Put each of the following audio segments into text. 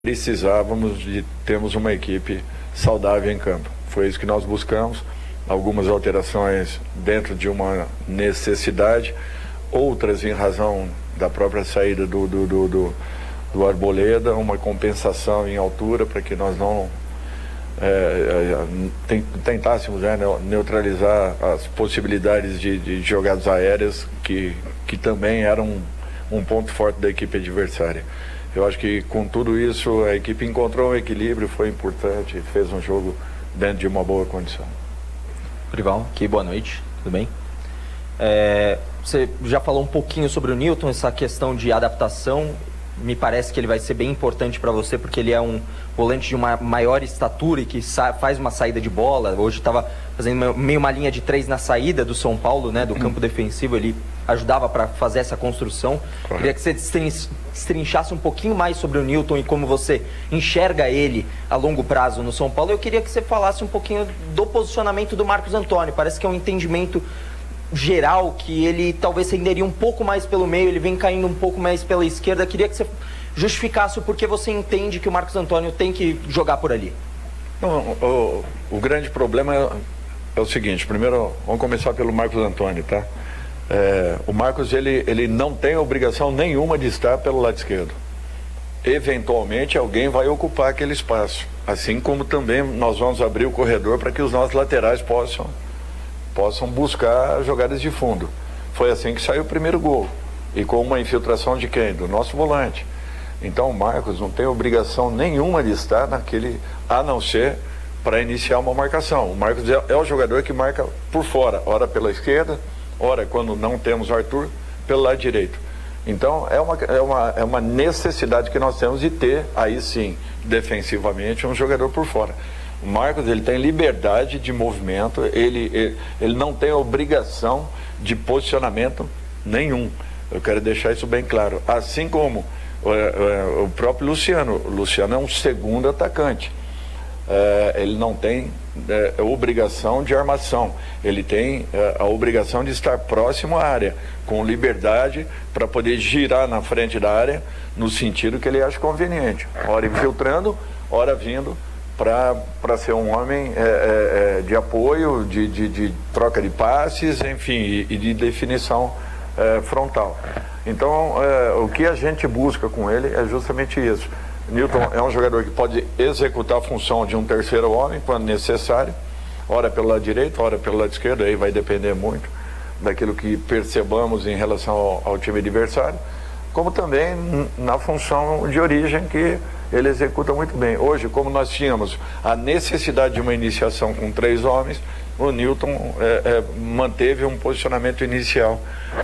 precisávamos de termos uma equipe saudável em campo. Foi isso que nós buscamos, algumas alterações dentro de uma necessidade, outras em razão da própria saída do Arboleda, uma compensação em altura para que nós não tentássemos neutralizar as possibilidades de jogadas aéreas que também eram um ponto forte da equipe adversária. Eu acho que com tudo isso a equipe encontrou um equilíbrio, foi importante, fez um jogo dentro de uma boa condição. Rival, aqui, boa noite, tudo bem? Você já falou um pouquinho sobre o Newton, essa questão de adaptação. Me parece que ele vai ser bem importante para você, porque ele é um volante de uma maior estatura e que faz uma saída de bola. Hoje estava fazendo meio uma linha de 3 na saída do São Paulo, né, do campo defensivo. Ele ajudava para fazer essa construção. Correto. Queria que você destrinchasse um pouquinho mais sobre o Newton e como você enxerga ele a longo prazo no São Paulo. Eu queria que você falasse um pouquinho do posicionamento do Marcos Antônio. Parece que é um entendimento geral que ele talvez renderia um pouco mais pelo meio, ele vem caindo um pouco mais pela esquerda. Queria que você justificasse o porquê você entende que o Marcos Antônio tem que jogar por ali. O grande problema é o seguinte: primeiro vamos começar pelo Marcos Antônio, tá? O Marcos ele não tem obrigação nenhuma de estar pelo lado esquerdo. Eventualmente alguém vai ocupar aquele espaço, assim como também nós vamos abrir o corredor para que os nossos laterais possam buscar jogadas de fundo. Foi assim que saiu o primeiro gol, e com uma infiltração de quem? Do nosso volante. Então o Marcos não tem obrigação nenhuma de estar naquele, a não ser para iniciar uma marcação. O Marcos é o jogador que marca por fora, ora pela esquerda, ora, quando não temos o Arthur, pelo lado direito. Então é uma necessidade que nós temos de ter, aí sim, defensivamente, um jogador por fora. O Marcos, ele tem liberdade de movimento, ele não tem obrigação de posicionamento nenhum. Eu quero deixar isso bem claro. Assim como o próprio Luciano. O Luciano é um segundo atacante. Ele não tem obrigação de armação. Ele tem a obrigação de estar próximo à área, com liberdade para poder girar na frente da área, no sentido que ele acha conveniente. Ora infiltrando, ora vindo para ser um homem de apoio, de troca de passes, enfim, e de definição frontal. Então, o que a gente busca com ele é justamente isso. Newton é um jogador que pode executar a função de um terceiro homem quando necessário, ora pelo lado direito, ora pelo lado esquerdo, aí vai depender muito daquilo que percebamos em relação ao time adversário, como também na função de origem que ele executa muito bem. Hoje, como nós tínhamos a necessidade de uma iniciação com 3 homens, o Newton manteve um posicionamento inicial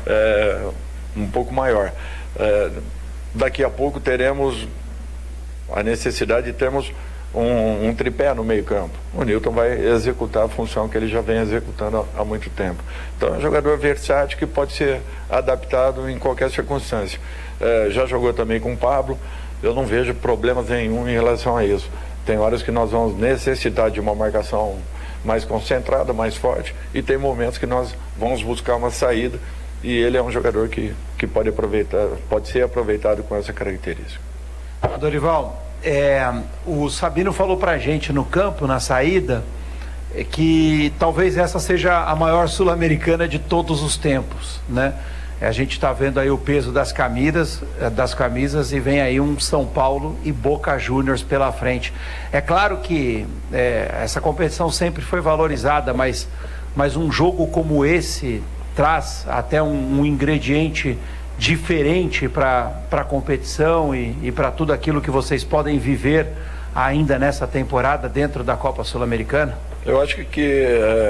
um pouco maior. Daqui a pouco teremos a necessidade de termos um tripé no meio campo. O Newton vai executar a função que ele já vem executando há muito tempo. Então é um jogador versátil que pode ser adaptado em qualquer circunstância. Já jogou também com o Pablo. Eu não vejo problemas nenhum em relação a isso. Tem horas que nós vamos necessitar de uma marcação mais concentrada, mais forte, e tem momentos que nós vamos buscar uma saída, e ele é um jogador que pode ser aproveitado com essa característica. Dorival, o Sabino falou pra gente no campo, na saída, que talvez essa seja a maior sul-americana de todos os tempos, né? A gente está vendo aí o peso das camisas e vem aí um São Paulo e Boca Juniors pela frente. É claro que essa competição sempre foi valorizada, mas um jogo como esse traz até um ingrediente diferente para a competição e para tudo aquilo que vocês podem viver ainda nessa temporada dentro da Copa Sul-Americana? Eu acho que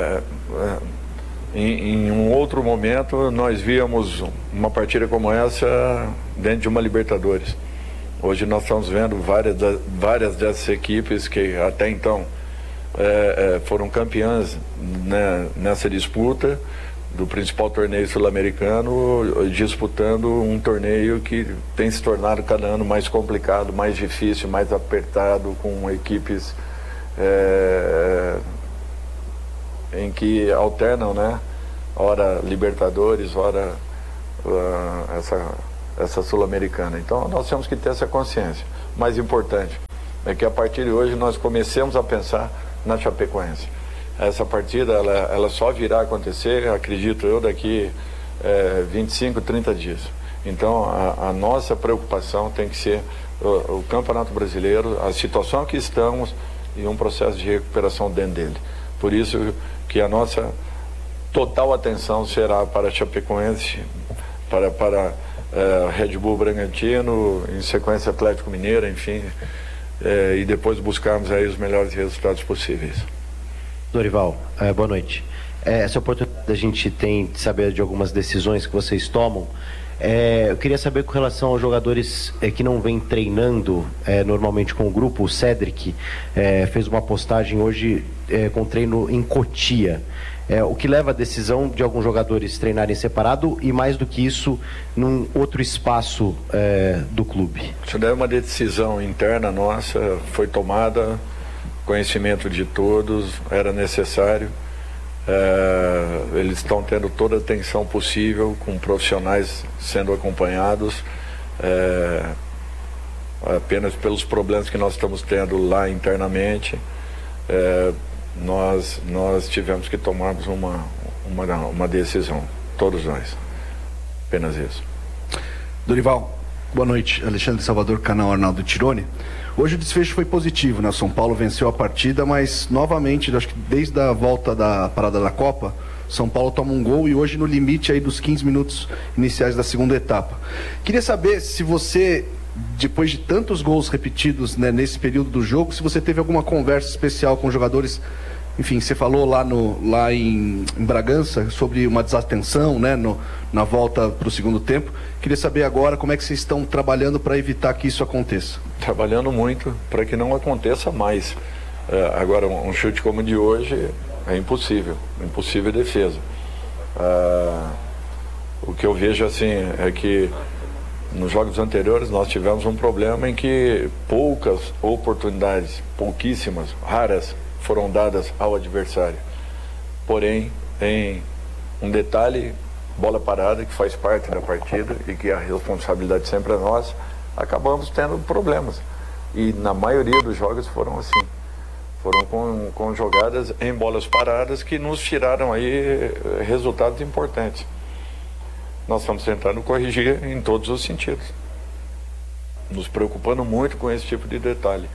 em um outro momento nós víamos uma partida como essa dentro de uma Libertadores. Hoje nós estamos vendo várias dessas equipes que até então foram campeãs, né, nessa disputa do principal torneio sul-americano, disputando um torneio que tem se tornado cada ano mais complicado, mais difícil, mais apertado, com equipes em que alternam, né? Ora Libertadores, ora essa sul-americana. Então nós temos que ter essa consciência. mais importante é que a partir de hoje nós comecemos a pensar na Chapecoense. Essa partida ela só virá a acontecer, acredito eu, daqui 25, 30 dias. Então a nossa preocupação tem que ser o Campeonato Brasileiro, a situação que estamos e um processo de recuperação dentro dele. Por isso que a nossa total atenção será para a Chapecoense, para Red Bull Bragantino, em sequência Atlético Mineiro, enfim, e depois buscarmos aí os melhores resultados possíveis. Dorival, boa noite. Essa oportunidade a gente tem de saber de algumas decisões que vocês tomam. Eu queria saber com relação aos jogadores que não vêm treinando normalmente com o grupo. O Cedric fez uma postagem hoje com treino em Cotia. O que leva a decisão de alguns jogadores treinarem separado e, mais do que isso, num outro espaço do clube? Isso daí é uma decisão interna nossa, foi tomada, conhecimento de todos, era necessário. Eles estão tendo toda a atenção possível, com profissionais sendo acompanhados, apenas pelos problemas que nós estamos tendo lá internamente. Nós tivemos que tomarmos uma decisão, todos nós, apenas isso. Dorival, boa noite. Alexandre Salvador, canal Arnaldo Tironi. Hoje o desfecho foi positivo, né? São Paulo venceu a partida, mas novamente, acho que desde a volta da parada da Copa, São Paulo toma um gol e hoje no limite aí dos 15 minutos iniciais da segunda etapa. Queria saber se você, depois de tantos gols repetidos, né, nesse período do jogo, se você teve alguma conversa especial com os jogadores. Enfim, você falou lá em Bragança sobre uma desatenção, né, na volta para o segundo tempo. Queria saber agora como é que vocês estão trabalhando para evitar que isso aconteça. Trabalhando muito para que não aconteça mais. Agora, um chute como o de hoje é impossível defesa. O que eu vejo assim é que nos jogos anteriores nós tivemos um problema em que poucas oportunidades, pouquíssimas, raras, foram dadas ao adversário. Porém, em um detalhe, bola parada, que faz parte da partida e que a responsabilidade sempre é nossa, acabamos tendo problemas. E na maioria dos jogos foram assim. Foram com jogadas em bolas paradas que nos tiraram aí resultados importantes. Nós estamos tentando corrigir em todos os sentidos, nos preocupando muito com esse tipo de detalhe.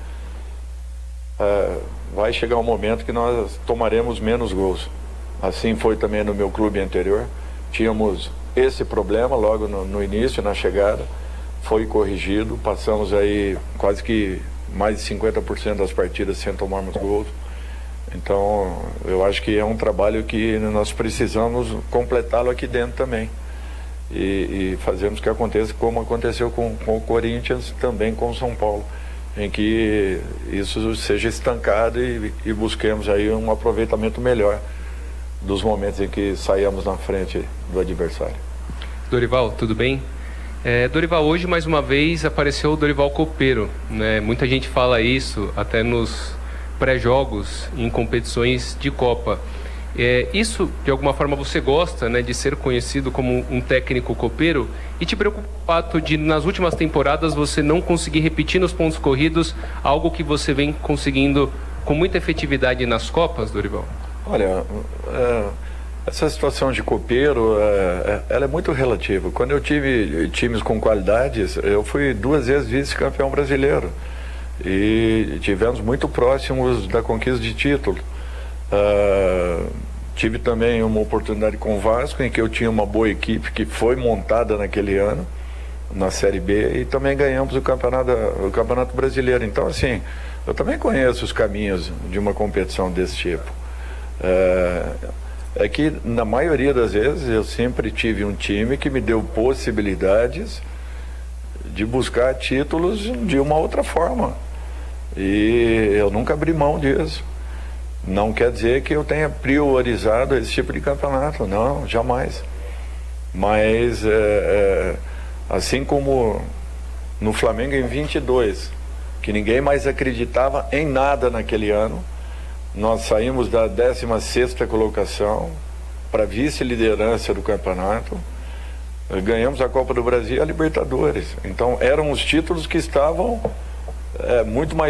Vai chegar um momento que nós tomaremos menos gols. Assim foi também no meu clube anterior. Tínhamos esse problema logo no início, na chegada. Foi corrigido, passamos aí quase que mais de 50% das partidas sem tomarmos gols. Então, eu acho que é um trabalho que nós precisamos completá-lo aqui dentro também. E fazemos que aconteça como aconteceu com o Corinthians, também com o São Paulo, em que isso seja estancado e busquemos aí um aproveitamento melhor dos momentos em que saímos na frente do adversário. Dorival, tudo bem? Dorival, hoje mais uma vez apareceu o Dorival Copeiro, né? Muita gente fala isso até nos pré-jogos em competições de Copa. Isso, de alguma forma, você gosta, né, de ser conhecido como um técnico copeiro, e te preocupa o fato de, nas últimas temporadas, você não conseguir repetir nos pontos corridos algo que você vem conseguindo com muita efetividade nas Copas, Dorival? Olha, essa situação de copeiro, ela é muito relativa. Quando eu tive times com qualidades, eu fui 2 vezes vice-campeão brasileiro e tivemos muito próximos da conquista de título. Tive também uma oportunidade com o Vasco, em que eu tinha uma boa equipe que foi montada naquele ano, na Série B, e também ganhamos o campeonato brasileiro. Então, assim, eu também conheço os caminhos de uma competição desse tipo. É que, na maioria das vezes, eu sempre tive um time que me deu possibilidades de buscar títulos de uma outra forma. E eu nunca abri mão disso. Não quer dizer que eu tenha priorizado esse tipo de campeonato, não, jamais. Mas, assim como no Flamengo em 22, que ninguém mais acreditava em nada naquele ano, nós saímos da 16ª colocação para vice-liderança do campeonato, ganhamos a Copa do Brasil e a Libertadores. Então, eram os títulos que estavam muito mais